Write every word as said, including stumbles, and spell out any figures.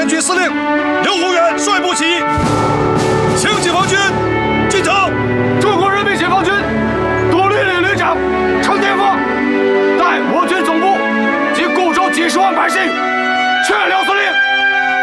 军司令刘宏远率部起义，